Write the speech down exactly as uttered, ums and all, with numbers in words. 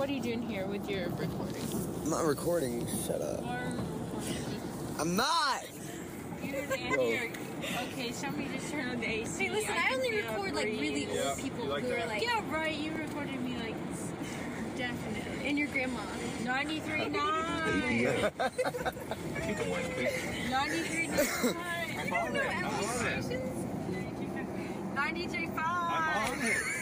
what are you doing here with your recording? I'm not recording. Shut up. I'm not! You're the here. Okay, somebody just turn on the A C. Hey, listen, I, I only record like really old yeah, people like who that. are like. Yeah, right. You recorded me like definitely. And your grandma. ninety-three point nine. ninety-three point nine. You don't know L A stations? ninety-three point five.